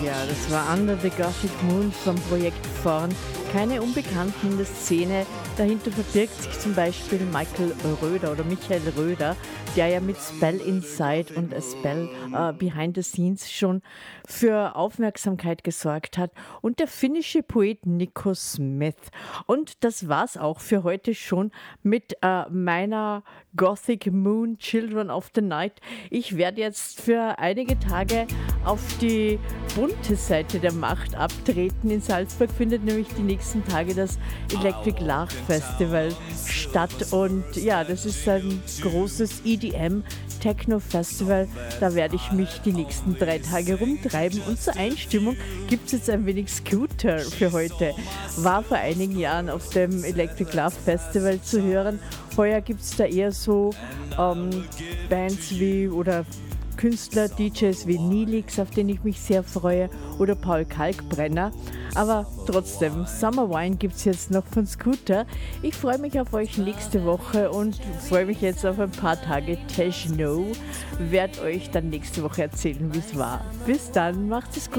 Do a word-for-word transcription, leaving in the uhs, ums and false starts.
Ja, das war Under the Gothic Moon vom Projekt Vorn. Keine Unbekannten in der Szene. Dahinter verbirgt sich zum Beispiel Michael Röder oder Michael Röder, der ja mit Spell Inside und A Spell äh, Behind the Scenes schon für Aufmerksamkeit gesorgt hat. Und der finnische Poet Nico Smith. Und das war's auch für heute schon mit äh, meiner Gothic Moon Children of the Night. Ich werde jetzt für einige Tage auf die bunte Seite der Macht abtreten. In Salzburg findet nämlich die nächsten Tage das Electric Love Festival statt. Und ja, das ist ein großes E D M-Techno-Festival. Da werde ich mich die nächsten drei Tage rumtreiben. Und zur Einstimmung gibt es jetzt ein wenig Scooter für heute. War vor einigen Jahren auf dem Electric Love Festival zu hören. Heuer gibt es da eher so ähm, Bands wie oder Künstler, D Js wie Nilix, auf den ich mich sehr freue, oder Paul Kalkbrenner. Aber trotzdem, Summer Wine gibt es jetzt noch von Scooter. Ich freue mich auf euch nächste Woche und freue mich jetzt auf ein paar Tage Techno. Werde euch dann nächste Woche erzählen, wie es war. Bis dann, macht es gut.